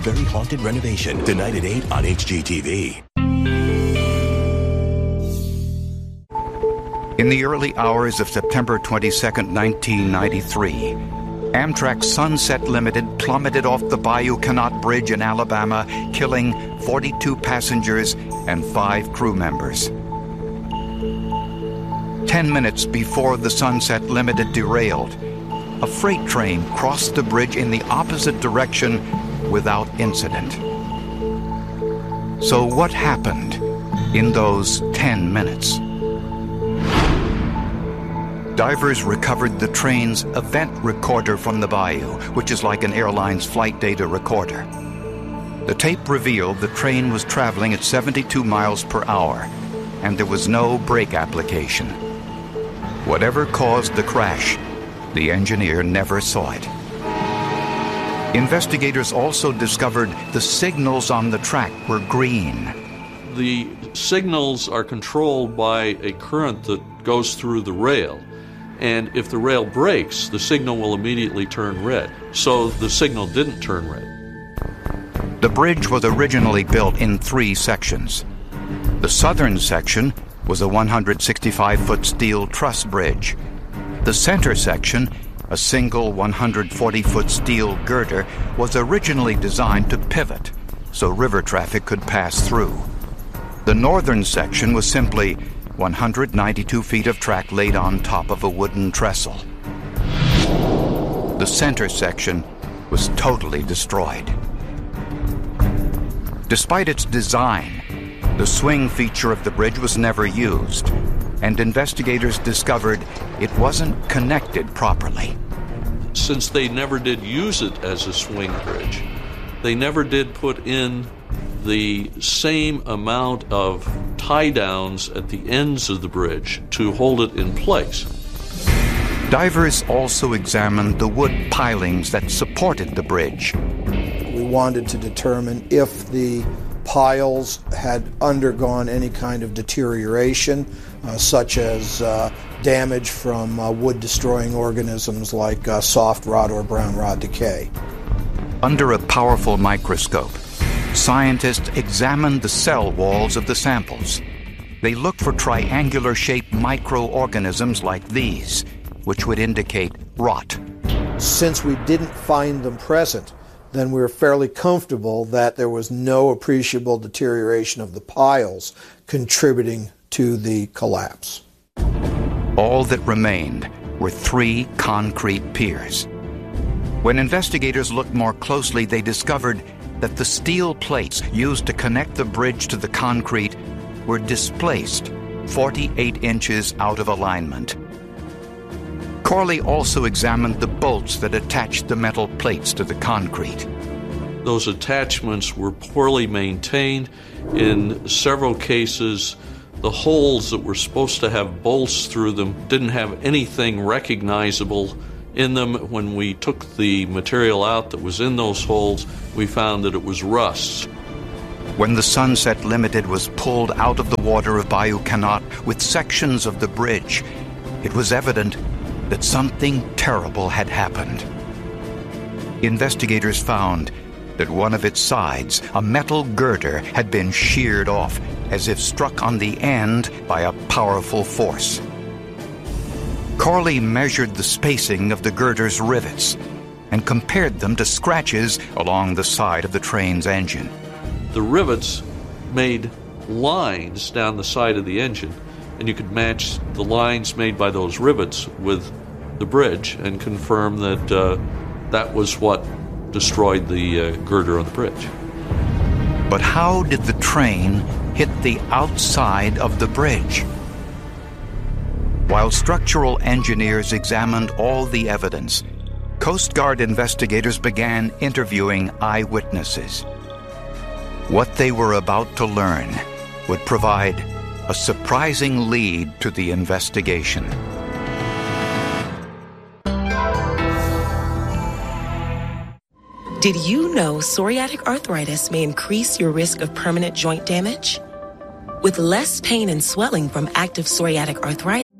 Very Haunted Renovation. Tonight at 8 on HGTV. In the early hours of September 22, 1993, Amtrak Sunset Limited plummeted off the Bayou Cannot Bridge in Alabama, killing 42 passengers and 5 crew members. 10 minutes before the Sunset Limited derailed, a freight train crossed the bridge in the opposite direction without incident. So what happened in those 10 minutes? Divers recovered the train's event recorder from the bayou, which is like an airline's flight data recorder. The tape revealed the train was traveling at 72 miles per hour, and there was no brake application. Whatever caused the crash, the engineer never saw it. Investigators also discovered the signals on the track were green. The signals are controlled by a current that goes through the rail. And if the rail breaks, the signal will immediately turn red. So the signal didn't turn red. The bridge was originally built in 3 sections. The southern section was a 165-foot steel truss bridge. The center section, a single 140-foot steel girder, was originally designed to pivot so river traffic could pass through. The northern section was simply 192 feet of track laid on top of a wooden trestle. The center section was totally destroyed. Despite its design, the swing feature of the bridge was never used, and investigators discovered it wasn't connected properly. Since they never did use it as a swing bridge, they never did put in the same amount of tie-downs at the ends of the bridge to hold it in place. Divers also examined the wood pilings that supported the bridge. We wanted to determine if the piles had undergone any kind of deterioration, such as damage from wood-destroying organisms like soft rot or brown rot decay. Under a powerful microscope, scientists examined the cell walls of the samples. They looked for triangular-shaped microorganisms like these, which would indicate rot. Since we didn't find them present, then we were fairly comfortable that there was no appreciable deterioration of the piles contributing to the collapse. All that remained were 3 concrete piers. When investigators looked more closely, they discovered that the steel plates used to connect the bridge to the concrete were displaced 48 inches out of alignment. Corley also examined the bolts that attached the metal plates to the concrete. Those attachments were poorly maintained. In several cases, the holes that were supposed to have bolts through them didn't have anything recognizable in them. When we took the material out that was in those holes, we found that it was rust. When the Sunset Limited was pulled out of the water of Bayou Cannot with sections of the bridge, it was evident that something terrible had happened. Investigators found that one of its sides, a metal girder, had been sheared off as if struck on the end by a powerful force. Corley measured the spacing of the girder's rivets and compared them to scratches along the side of the train's engine. The rivets made lines down the side of the engine, and you could match the lines made by those rivets with the bridge and confirm that that was what destroyed the girder on the bridge. But how did the train hit the outside of the bridge? While structural engineers examined all the evidence, Coast Guard investigators began interviewing eyewitnesses. What they were about to learn would provide a surprising lead to the investigation. Did you know psoriatic arthritis may increase your risk of permanent joint damage? With less pain and swelling from active psoriatic arthritis,